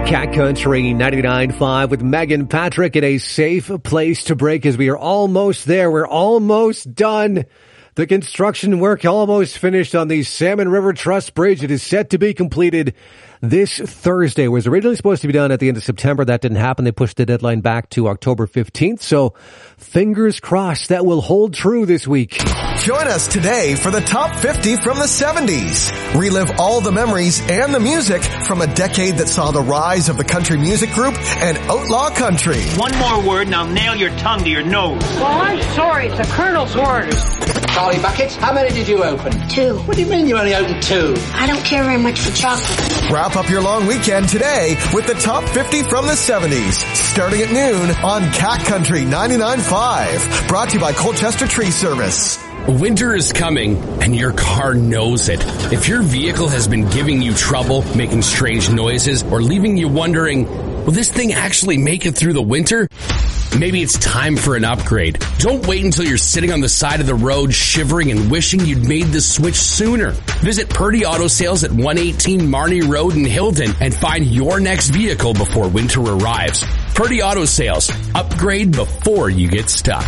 Cat Country 99.5 with Megan Patrick in a safe place to break as we are almost there. We're almost done. The construction work almost finished on the Salmon River Truss Bridge. It is set to be completed this Thursday. It was originally supposed to be done at the end of September. That didn't happen. They pushed the deadline back to October 15th. So fingers crossed that will hold true this week. Join us today for the Top 50 from the 70s. Relive all the memories and the music from a decade that saw the rise of the country music group and outlaw country. One more word and I'll nail your tongue to your nose. Well, I'm sorry. It's the Colonel's orders. Charlie Buckets, how many did you open? 2. What do you mean you only opened 2? I don't care very much for chocolate. Wrap up your long weekend today with the Top 50 from the 70s, starting at noon on Cat Country 99.5. Brought to you by Colchester Tree Service. Winter is coming, and your car knows it. If your vehicle has been giving you trouble, making strange noises, or leaving you wondering, will this thing actually make it through the winter? Maybe it's time for an upgrade. Don't wait until you're sitting on the side of the road shivering and wishing you'd made the switch sooner. Visit Purdy Auto Sales at 118 Marnie Road in Hilton and find your next vehicle before winter arrives. Purdy Auto Sales. Upgrade before you get stuck.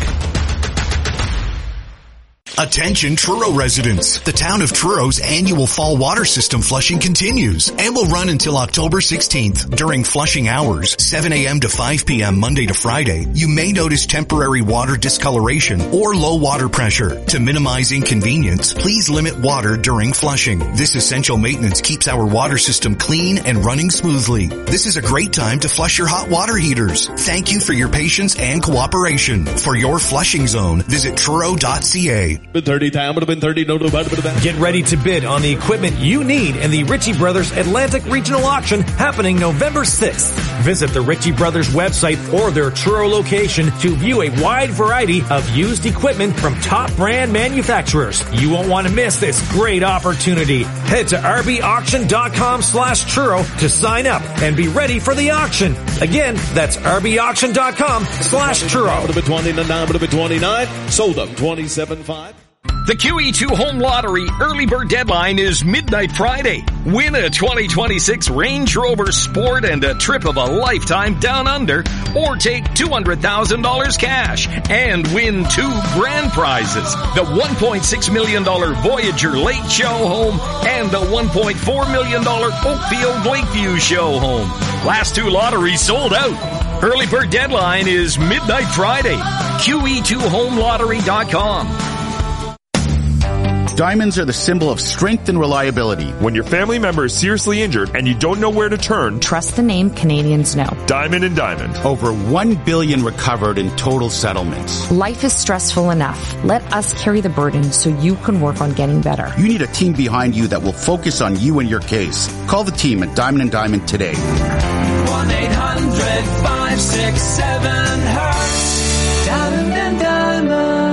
Attention Truro residents. The town of Truro's annual fall water system flushing continues and will run until October 16th. During flushing hours, 7 a.m. to 5 p.m. Monday to Friday, you may notice temporary water discoloration or low water pressure. To minimize inconvenience, please limit water during flushing. This essential maintenance keeps our water system clean and running smoothly. This is a great time to flush your hot water heaters. Thank you for your patience and cooperation. For your flushing zone, visit Truro.ca. Been 30 time, would have been 30, no. Get ready to bid on the equipment you need in the Ritchie Brothers Atlantic Regional Auction happening November 6th. Visit the Ritchie Brothers website or their Truro location to view a wide variety of used equipment from top brand manufacturers. You won't want to miss this great opportunity. Head to rbauction.com/Truro to sign up and be ready for the auction. Again, that's rbauction.com/Truro. Would have been 29, would have been 29. Sold them 27.5. The QE2 Home Lottery early bird deadline is midnight Friday. Win a 2026 Range Rover Sport and a trip of a lifetime down under, or take $200,000 cash and win 2 grand prizes. The $1.6 million Voyager Lake Show Home and the $1.4 million Oakfield Lakeview Show Home. Last 2 lotteries sold out. Early bird deadline is midnight Friday. QE2HomeLottery.com. Diamonds are the symbol of strength and reliability. When your family member is seriously injured and you don't know where to turn, trust the name Canadians know. Diamond and Diamond. Over $1 billion recovered in total settlements. Life is stressful enough. Let us carry the burden so you can work on getting better. You need a team behind you that will focus on you and your case. Call the team at Diamond and Diamond today. 1-800-567-HURT. Diamond and Diamond.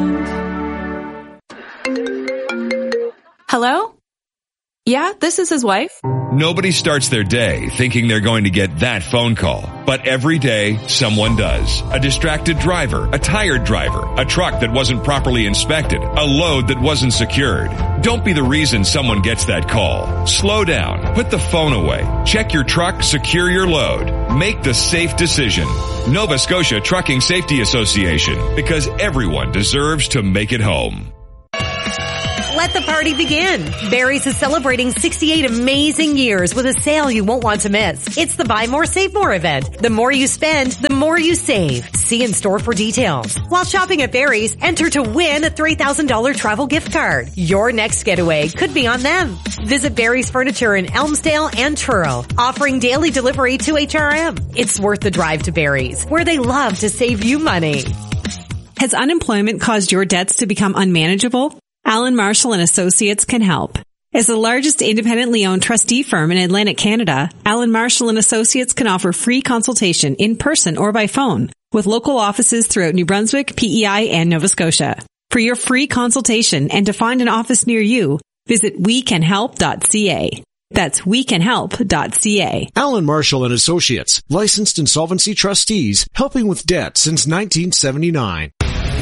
Hello? Yeah, this is his wife. Nobody starts their day thinking they're going to get that phone call. But every day, someone does. A distracted driver, a tired driver, a truck that wasn't properly inspected, a load that wasn't secured. Don't be the reason someone gets that call. Slow down. Put the phone away. Check your truck, secure your load. Make the safe decision. Nova Scotia Trucking Safety Association, because everyone deserves to make it home. Let the party begin. Barry's is celebrating 68 amazing years with a sale you won't want to miss. It's the Buy More, Save More event. The more you spend, the more you save. See in store for details. While shopping at Barry's, enter to win a $3,000 travel gift card. Your next getaway could be on them. Visit Barry's Furniture in Elmsdale and Truro, offering daily delivery to HRM. It's worth the drive to Barry's, where they love to save you money. Has unemployment caused your debts to become unmanageable? Alan Marshall and Associates can help. As the largest independently owned trustee firm in Atlantic Canada, Alan Marshall and Associates can offer free consultation in person or by phone with local offices throughout New Brunswick, PEI, and Nova Scotia. For your free consultation and to find an office near you, visit wecanhelp.ca. That's wecanhelp.ca. Alan Marshall and Associates, licensed insolvency trustees, helping with debt since 1979.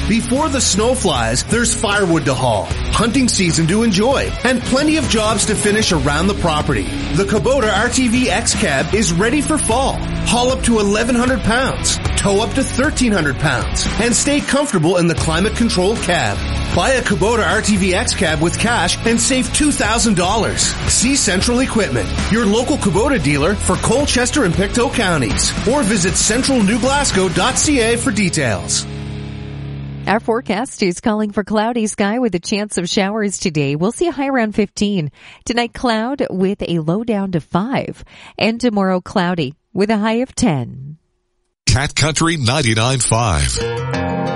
Before the snow flies, there's firewood to haul, hunting season to enjoy, and plenty of jobs to finish around the property. The Kubota RTV X Cab is ready for fall. Haul up to 1,100 pounds, tow up to 1,300 pounds, and stay comfortable in the climate-controlled cab. Buy a Kubota RTV X Cab with cash and save $2,000. See Central Equipment, your local Kubota dealer for Colchester and Pictou counties, or visit centralnewglasgow.ca for details. Our forecast is calling for cloudy sky with a chance of showers today. We'll see a high around 15. Tonight, cloud with a low down to 5. And tomorrow, cloudy with a high of 10. Cat Country 99.5.